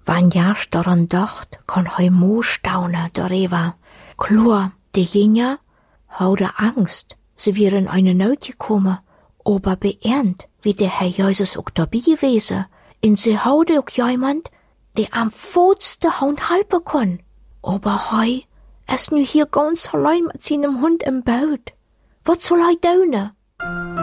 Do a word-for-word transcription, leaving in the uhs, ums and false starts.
Wann jasch daran dacht, kann hei mo staune darüber. Klar, die Jünger hauden Angst, sie wären eine Not gekommen, aber beernt, wie der Herr Jesus auch dabei gewesen. Und sie hauden auch jemand, der am vorste Hund halten kann. Aber hei, ist nu hier ganz allein mit seinem Hund im Boot. Was soll er tun?